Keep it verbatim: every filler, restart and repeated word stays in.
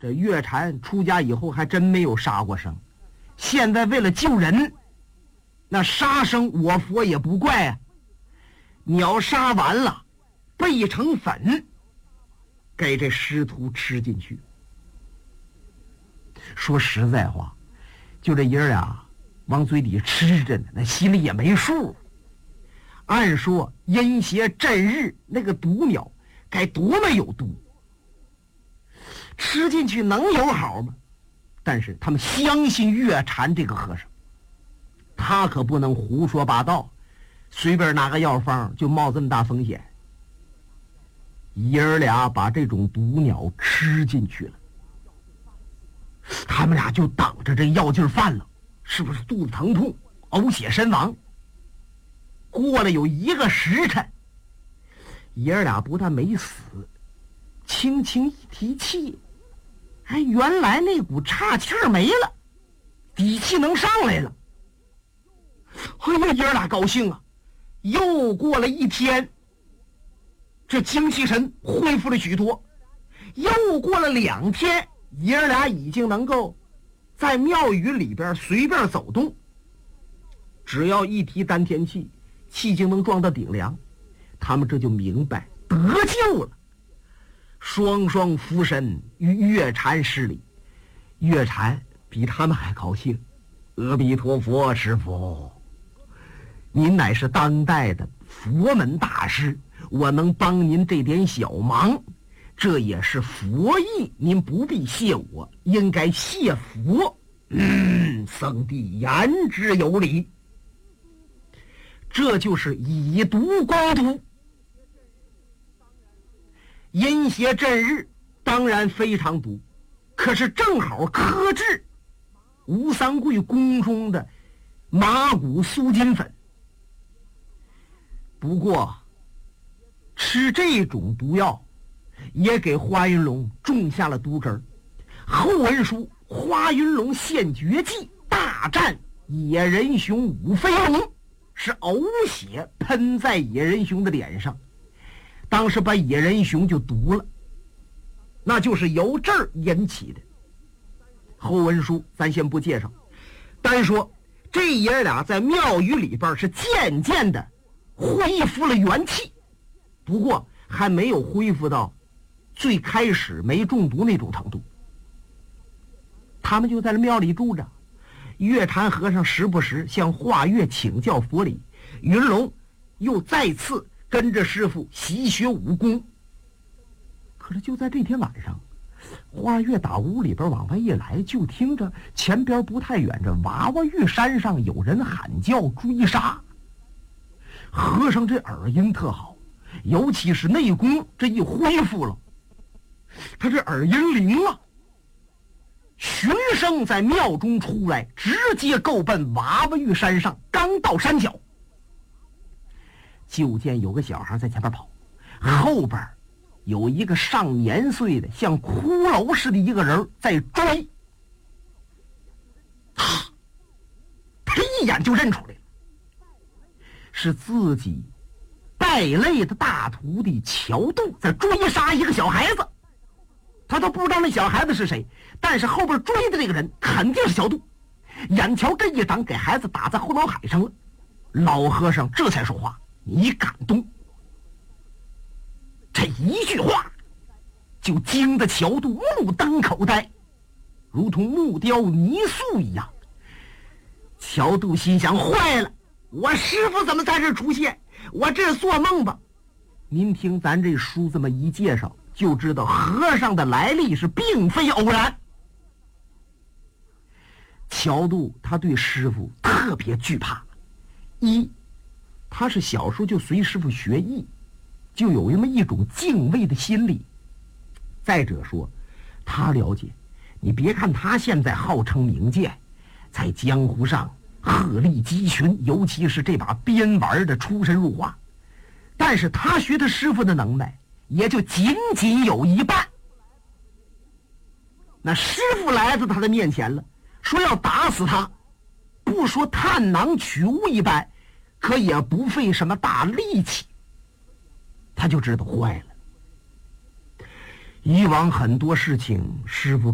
这月禅出家以后还真没有杀过生，现在为了救人，那杀生我佛也不怪啊。你要杀完了备成粉，给这师徒吃进去。说实在话，就这爷儿俩往嘴里吃着呢，那心里也没数。按说阴邪震日那个毒鸟该多么有毒，吃进去能有好吗？但是他们相信月禅这个和尚，他可不能胡说八道，随便拿个药方就冒这么大风险。爷儿俩把这种毒鸟吃进去了，他们俩就等着这药劲犯了，是不是肚子疼痛呕血身亡？过了有一个时辰，爷儿俩不但没死，轻轻一提气，哎，原来那股岔气儿没了，底气能上来了。哎呀，爷儿俩高兴啊！又过了一天，这精气神恢复了许多。又过了两天，爷儿俩已经能够在庙宇里边随便走动，只要一提丹田气，气经能装到顶梁，他们这就明白得救了。双双俯身与月禅施礼，月禅比他们还高兴。阿弥陀佛，师父，您乃是当代的佛门大师，我能帮您这点小忙，这也是佛意，您不必谢我，应该谢佛。嗯，僧弟言之有理。这就是以毒攻毒。阴邪震日当然非常毒，可是正好克制吴三桂宫中的麻古苏金粉。不过吃这种毒药也给花云龙种下了毒根。后文书花云龙献绝技大战野人熊五飞龙，是呕血喷在野人熊的脸上，当时把野人熊就毒了，那就是由这儿引起的。后文书咱先不介绍，单说这爷俩在庙宇里边是渐渐的恢复了元气，不过还没有恢复到最开始没中毒那种程度。他们就在这庙里住着，月禅和尚时不时向化月请教佛理，云龙又再次跟着师傅习学武功。可是就在这天晚上，花月打屋里边往外一来，就听着前边不太远，这娃娃峪山上有人喊叫追杀。和尚这耳音特好，尤其是内功这一恢复了，他这耳音灵了，循声在庙中出来，直接够奔娃娃峪山上。刚到山脚，就见有个小孩在前面跑，后边有一个上年岁的像骷髅似的一个人在追。他他一眼就认出来了，是自己败类的大徒弟乔度在追杀一个小孩子。他都不知道那小孩子是谁，但是后边追的这个人肯定是乔度。眼瞧这一掌给孩子打在后脑海上了，老和尚这才说话：“你敢动？”这一句话就惊得乔度目瞪口呆，如同木雕泥塑一样。乔度心想：坏了，我师傅怎么在这出现？我这是做梦吧？您听咱这书这么一介绍，就知道和尚的来历是并非偶然。乔度他对师傅特别惧怕，一，他是小时候就随师傅学艺，就有那么一种敬畏的心理。再者说，他了解，你别看他现在号称名剑，在江湖上鹤立鸡群，尤其是这把鞭玩的出神入化，但是他学他师傅的能耐也就仅仅有一半。那师傅来到他的面前了，说要打死他，不说探囊取物一般，可也不费什么大力气。他就知道坏了，以往很多事情师傅